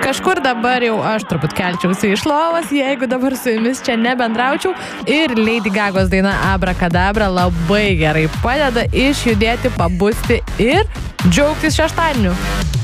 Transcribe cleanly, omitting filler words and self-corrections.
Kažkur dabar jau aš turbūt kelčiausi iš lovos, jeigu dabar su jumis čia nebendraučiau. Ir Lady Gagos daina Abracadabra labai gerai padeda išjudėti, pabusti ir džiaugtis šeštadieniu.